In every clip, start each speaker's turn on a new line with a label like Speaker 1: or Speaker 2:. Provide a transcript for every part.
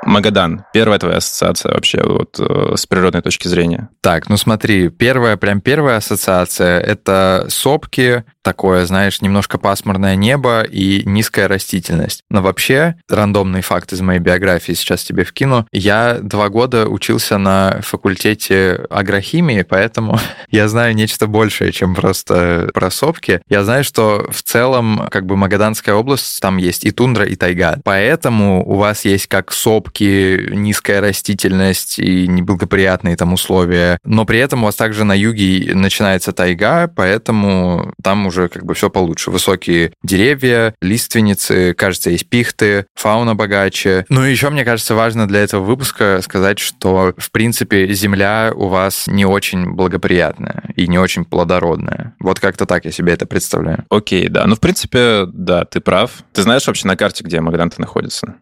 Speaker 1: Магадан. Первая твоя ассоциация вообще вот с природной точки зрения.
Speaker 2: Так, ну смотри, первая ассоциация — это сопки, такое, знаешь, немножко пасмурное небо и низкая растительность. Но вообще, рандомный факт из моей биографии сейчас тебе вкину. Я 2 года учился на факультете агрохимии, поэтому я знаю нечто большее, чем просто про сопки. Я знаю, что в целом, как бы, Магаданская область, там есть и тундра, и тайга. Поэтому у вас есть как сопки, низкая растительность и неблагоприятные там условия. Но при этом у вас также на юге начинается тайга, поэтому там уже как бы все получше. Высокие деревья, лиственницы, кажется, есть пихты, фауна богаче. Ну и еще, мне кажется, важно для этого выпуска сказать, что, в принципе, земля у вас не очень благоприятная и не очень плодородная. Вот как-то так я себе это представляю.
Speaker 1: Окей, да. Ну, в принципе, да, ты прав. Ты знаешь вообще на карте, где Магадан-то находится?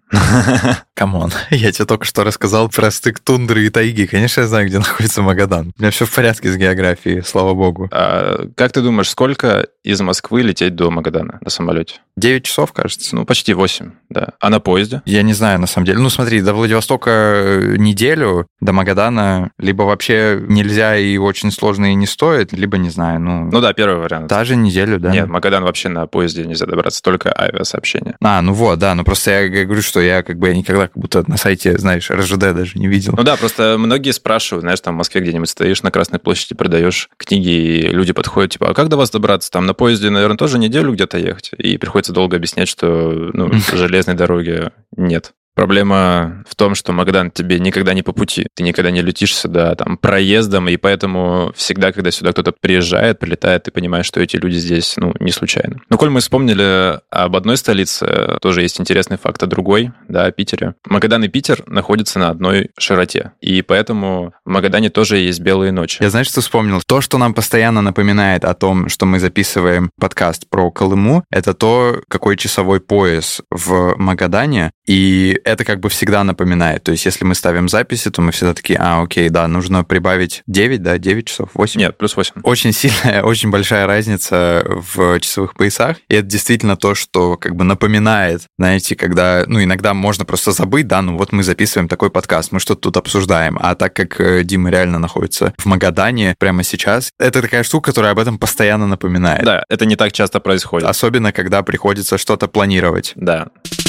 Speaker 2: Камон, я тебе только что рассказал про стык тундры и тайги. Конечно, я знаю, где находится Магадан. У меня все в порядке с географией, слава богу.
Speaker 1: А как ты думаешь, сколько из Москвы лететь до Магадана на самолете?
Speaker 2: 9 часов, кажется.
Speaker 1: Ну, почти 8, да. А на поезде?
Speaker 2: Я не знаю, на самом деле. Ну, смотри, до Владивостока неделю, до Магадана либо вообще нельзя и очень сложно и не стоит, либо, не знаю,
Speaker 1: Ну да, первый вариант.
Speaker 2: Даже неделю, да?
Speaker 1: Нет, Магадан вообще на поезде нельзя добраться, только авиасообщение.
Speaker 2: Ну вот, да, ну просто я говорю, что я как бы никогда как будто на сайте, знаешь, РЖД даже не видел.
Speaker 1: Ну да, просто многие спрашивают, знаешь, там в Москве где-нибудь стоишь на Красной площади, продаешь книги, и люди подходят, типа, а как до вас добраться? Там на поезде, наверное, тоже неделю где-то ехать. И приходится долго объяснять, что железной дороги нет. Проблема в том, что Магадан тебе никогда не по пути. Ты никогда не летишь сюда там проездом, и поэтому всегда, когда сюда кто-то приезжает, прилетает, ты понимаешь, что эти люди здесь, не случайно. Но коль мы вспомнили об одной столице, тоже есть интересный факт о другой, да, о Питере. Магадан и Питер находятся на одной широте, и поэтому в Магадане тоже есть белые ночи.
Speaker 2: Я, знаешь, что вспомнил? То, что нам постоянно напоминает о том, что мы записываем подкаст про Колыму, это то, какой часовой пояс в Магадане, и это как бы всегда напоминает. То есть, если мы ставим записи, то мы всегда такие, окей, да, нужно прибавить 9, да, 9 часов, 8?
Speaker 1: Нет, плюс 8.
Speaker 2: Очень сильная, очень большая разница в часовых поясах. И это действительно то, что как бы напоминает, знаете, когда, иногда можно просто забыть, да, вот мы записываем такой подкаст, мы что-то тут обсуждаем. А так как Дима реально находится в Магадане прямо сейчас, это такая штука, которая об этом постоянно напоминает.
Speaker 1: Да, это не так часто происходит.
Speaker 2: Особенно, когда приходится что-то планировать.
Speaker 1: Да.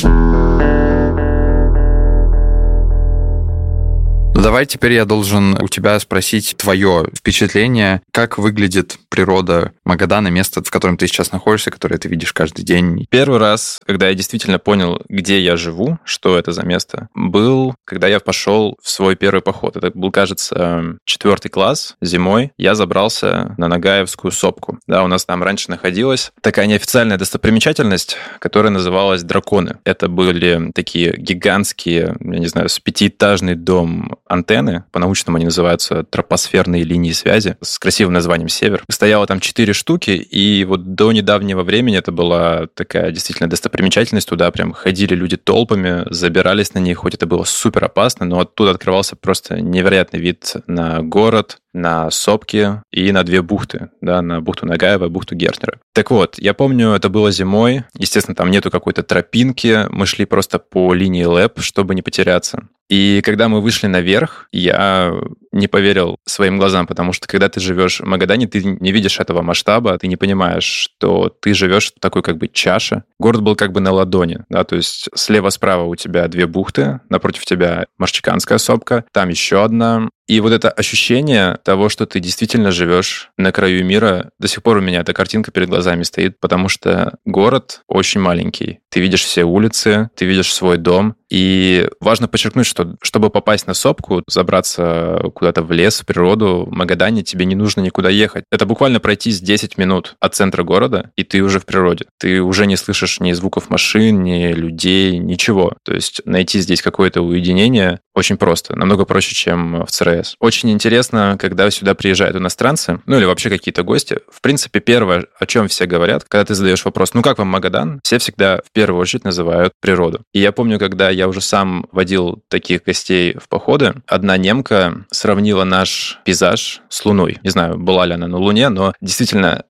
Speaker 2: Давай теперь я должен у тебя спросить твое впечатление, как выглядит природа Магадана, место, в котором ты сейчас находишься, которое ты видишь каждый день.
Speaker 1: Первый раз, когда я действительно понял, где я живу, что это за место, был, когда я пошел в свой первый поход. Это был, кажется, 4 класс, зимой. Я забрался на Нагаевскую сопку. Да, у нас там раньше находилась такая неофициальная достопримечательность, которая называлась Драконы. Это были такие гигантские, я не знаю, с 5-этажный дом антенны, по-научному они называются тропосферные линии связи, с красивым названием «Север». Стояло там 4 штуки, и вот до недавнего времени это была такая действительно достопримечательность. Туда прям ходили люди толпами, забирались на них, хоть это было супер опасно, но оттуда открывался просто невероятный вид на город, на сопки и на 2 бухты, да, на бухту Нагаева и бухту Гертнера. Так вот, я помню, это было зимой, естественно, там нету какой-то тропинки, мы шли просто по линии ЛЭП, чтобы не потеряться. И когда мы вышли наверх, я не поверил своим глазам, потому что когда ты живешь в Магадане, ты не видишь этого масштаба, ты не понимаешь, что ты живешь в такой как бы чаше. Город был как бы на ладони, да, то есть слева-справа у тебя 2 бухты, напротив тебя Марчиканская сопка, там еще одна. И вот это ощущение того, что ты действительно живешь на краю мира, до сих пор у меня эта картинка перед глазами стоит, потому что город очень маленький. Ты видишь все улицы, ты видишь свой дом. И важно подчеркнуть, что чтобы попасть на сопку, забраться куда-то в лес, в природу, в Магадане, тебе не нужно никуда ехать. Это буквально пройтись 10 минут от центра города, и ты уже в природе. Ты уже не слышишь ни звуков машин, ни людей, ничего. То есть найти здесь какое-то уединение очень просто, намного проще, чем в ЦРС. Очень интересно, когда сюда приезжают иностранцы, или вообще какие-то гости. В принципе, первое, о чем все говорят, когда ты задаешь вопрос, как вам Магадан, все всегда в первую очередь называют природу. И я помню, когда я уже сам водил таких гостей в походы, одна немка сравнила наш пейзаж с Луной. Не знаю, была ли она на Луне, но действительно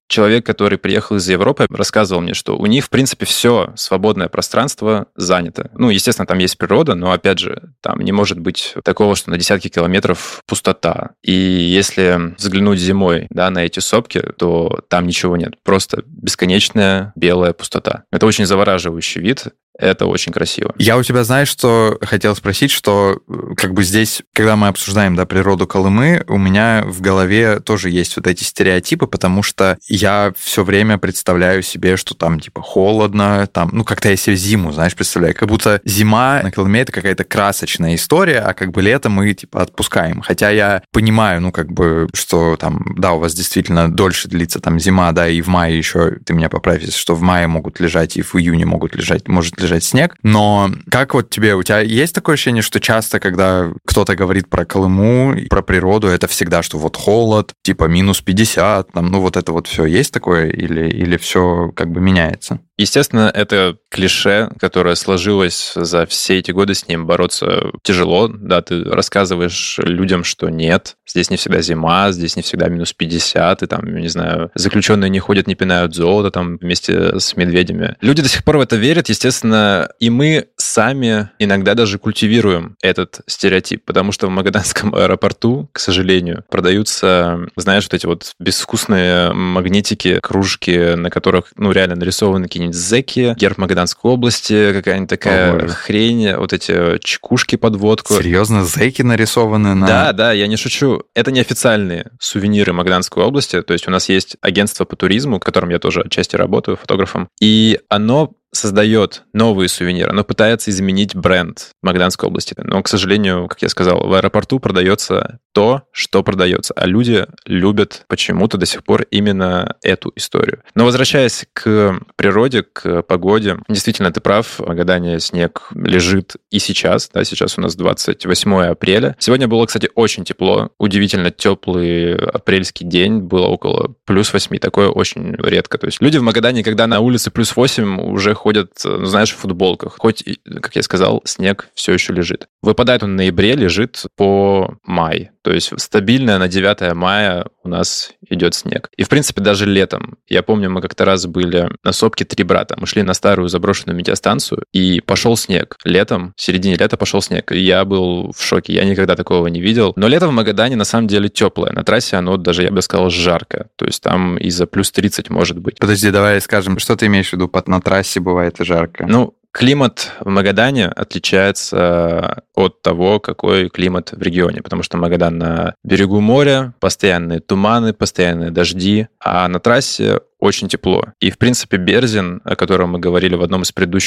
Speaker 1: человек, который приехал из Европы, рассказывал мне, что у них, в принципе, все свободное пространство занято. Ну, естественно, там есть природа, но, опять же, там не может быть такого, что на десятки километров пустота. И если взглянуть зимой, да, на эти сопки, то там ничего нет. Просто бесконечная белая пустота. Это очень завораживающий вид. Это очень красиво.
Speaker 2: Я у тебя, знаешь, что хотел спросить, что как бы здесь, когда мы обсуждаем, да, природу Колымы, у меня в голове тоже есть вот эти стереотипы, потому что я все время представляю себе, что там типа холодно, там, ну, как-то я себе зиму, знаешь, представляю, как будто зима на Колыме — это какая-то красочная история, а как бы лето мы типа отпускаем. Хотя я понимаю, ну, как бы, что там, да, у вас действительно дольше длится там зима, да, и в мае еще, ты меня поправь, что в мае могут лежать, и в июне может лежать снег. Но как вот тебе, у тебя есть такое ощущение, что часто, когда кто-то говорит про Колыму, про природу, это всегда, что вот холод, типа минус 50, там, ну вот это вот все есть такое, или все как бы меняется?
Speaker 1: Естественно, это клише, которое сложилось за все эти годы, с ним бороться тяжело. Да, ты рассказываешь людям, что нет, здесь не всегда зима, здесь не всегда минус 50, и там, не знаю, заключенные не ходят, не пинают золото там вместе с медведями. Люди до сих пор в это верят, естественно, и мы сами иногда даже культивируем этот стереотип, потому что в Магаданском аэропорту, к сожалению, продаются, знаешь, вот эти вот безвкусные магнитики, кружки, на которых, ну, реально нарисованы какие-нибудь зэки, герб Магаданской области, какая-нибудь такая хрень, вот эти чекушки под водку.
Speaker 2: Серьезно, зэки нарисованы на...
Speaker 1: Да, я не шучу. Это не официальные сувениры Магаданской области, то есть у нас есть агентство по туризму, в котором я тоже отчасти работаю фотографом, и оно создает новые сувениры, оно пытается изменить бренд Магаданской области. Но, к сожалению, как я сказал, в аэропорту продается то, что продается, а люди любят почему-то до сих пор именно эту историю. Но возвращаясь к природе, к погоде, действительно, ты прав, в Магадане снег лежит и сейчас, да, сейчас у нас 28 апреля. Сегодня было, кстати, очень тепло, удивительно теплый апрельский день, было около плюс 8, такое очень редко. То есть люди в Магадане, когда на улице плюс 8, уже ходят, ну, знаешь, в футболках. Хоть, как я сказал, снег все еще лежит. Выпадает он в ноябре, лежит по май. То есть стабильно на 9 мая у нас идет снег. И, в принципе, даже летом. Я помню, мы как-то раз были на сопке «Три брата». Мы шли на старую заброшенную метеостанцию, и пошел снег. Летом, в середине лета пошел снег. И я был в шоке. Я никогда такого не видел. Но лето в Магадане на самом деле теплое. На трассе оно даже, я бы сказал, жарко. То есть там и за плюс 30 может быть.
Speaker 2: Подожди, давай скажем, что ты имеешь в виду под на трассе бывает жарко?
Speaker 1: Ну, климат в Магадане отличается от того, какой климат в регионе, потому что Магадан на берегу моря, постоянные туманы, постоянные дожди, а на трассе очень тепло. И, в принципе, Берзин, о котором мы говорили в одном из предыдущих